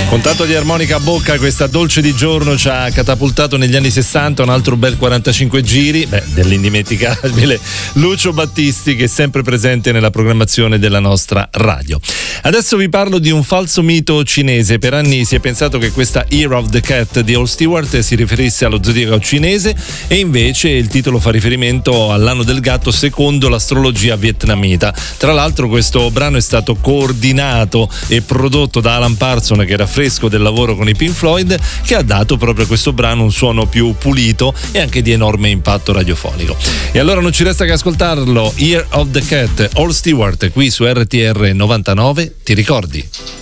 Con tanto di armonica a bocca, questa dolce di giorno ci ha catapultato negli anni 60, un altro bel 45 giri, dell'indimenticabile Lucio Battisti, che è sempre presente nella programmazione della nostra radio. Adesso vi parlo di un falso mito cinese. Per anni si è pensato che questa Year of the Cat di All Stewart si riferisse allo zodiaco cinese, e invece il titolo fa riferimento all'anno del gatto secondo l'astrologia vietnamita. Tra l'altro questo brano è stato coordinato e prodotto da Alan Parsons, che era fresco del lavoro con i Pink Floyd, che ha dato proprio a questo brano un suono più pulito e anche di enorme impatto radiofonico. E allora non ci resta che ascoltarlo. Year of the Cat, All Stewart, qui su RTR 99. Ti ricordi?